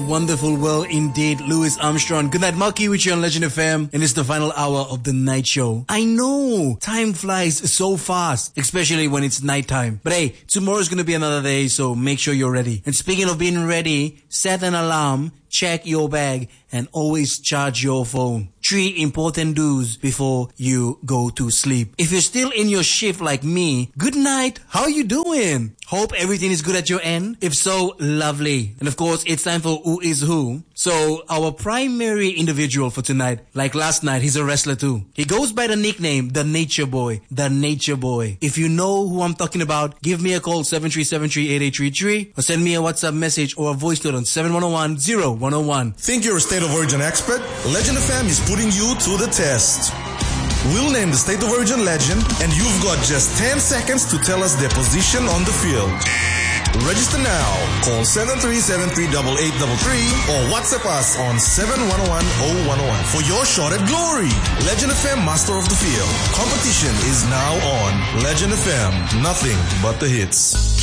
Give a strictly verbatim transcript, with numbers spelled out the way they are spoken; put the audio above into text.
wonderful world indeed, Louis Armstrong. Good night, Marky, with you on Legend F M, and it's the final hour of the night show. I know, time flies so fast, especially when it's nighttime. But hey, tomorrow's gonna be another day, so make sure you're ready. And speaking of being ready, set an alarm, check your bag, and always charge your phone. Three important do's before you go to sleep. If you're still in your shift like me, good night. How are you doing? Hope everything is good at your end. If so, lovely. And of course, it's time for Who is Who. So, our primary individual for tonight, like last night, he's a wrestler too. He goes by the nickname, The Nature Boy. The Nature Boy. If you know who I'm talking about, give me a call, seven three seven three, eight eight three three, or send me a WhatsApp message or a voice note on seven one zero one, zero one zero one. Think you're a State of Origin expert? Legend F M is putting you to the test. We'll name the State of Origin legend, and you've got just ten seconds to tell us their position on the field. Register now. Call seven three seven three, eight eight three three or WhatsApp us on seven one zero one, zero one zero one for your shot at glory. Legend F M Master of the Field. Competition is now on. Legend F M. Nothing but the hits.